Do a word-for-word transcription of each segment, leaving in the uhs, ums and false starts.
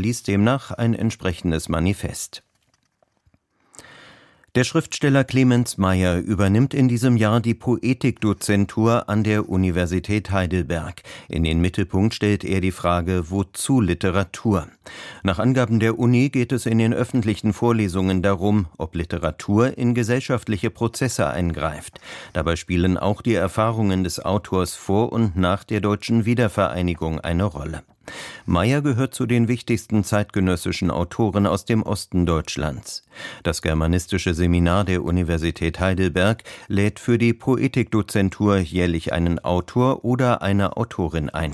erließ demnach ein entsprechendes Manifest. Der Schriftsteller Clemens Mayr übernimmt in diesem Jahr die Poetikdozentur an der Universität Heidelberg. In den Mittelpunkt stellt er die Frage, wozu Literatur? Nach Angaben der Uni geht es in den öffentlichen Vorlesungen darum, ob Literatur in gesellschaftliche Prozesse eingreift. Dabei spielen auch die Erfahrungen des Autors vor und nach der deutschen Wiedervereinigung eine Rolle. Mayr gehört zu den wichtigsten zeitgenössischen Autoren aus dem Osten Deutschlands. Das germanistische Seminar der Universität Heidelberg lädt für die Poetikdozentur jährlich einen Autor oder eine Autorin ein.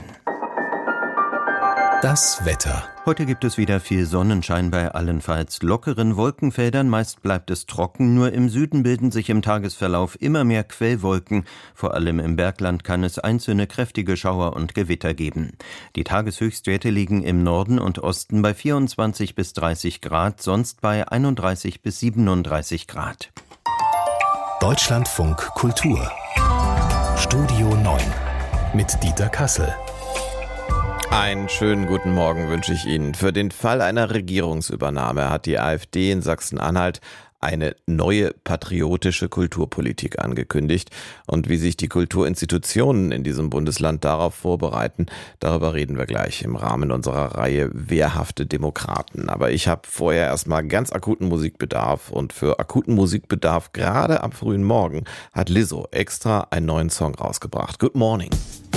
Das Wetter. Heute gibt es wieder viel Sonnenschein bei allenfalls lockeren Wolkenfeldern. Meist bleibt es trocken, nur im Süden bilden sich im Tagesverlauf immer mehr Quellwolken. Vor allem im Bergland kann es einzelne kräftige Schauer und Gewitter geben. Die Tageshöchstwerte liegen im Norden und Osten bei vierundzwanzig bis dreißig Grad, sonst bei einunddreißig bis siebenunddreißig Grad. Deutschlandfunk Kultur. Studio neun mit Dieter Kassel. Einen schönen guten Morgen wünsche ich Ihnen. Für den Fall einer Regierungsübernahme hat die AfD in Sachsen-Anhalt eine neue patriotische Kulturpolitik angekündigt. Und wie sich die Kulturinstitutionen in diesem Bundesland darauf vorbereiten, darüber reden wir gleich im Rahmen unserer Reihe Wehrhafte Demokraten. Aber ich habe vorher erstmal ganz akuten Musikbedarf. Und für akuten Musikbedarf, gerade am frühen Morgen, hat Lizzo extra einen neuen Song rausgebracht. Good Morning.